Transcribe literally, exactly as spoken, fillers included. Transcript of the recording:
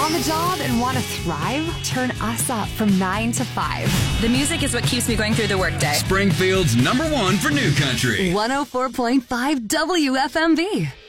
On the job and want to thrive? Turn us up from nine to five. The music is what keeps me going through the workday. Springfield's number one for new country. one oh four point five W F M B.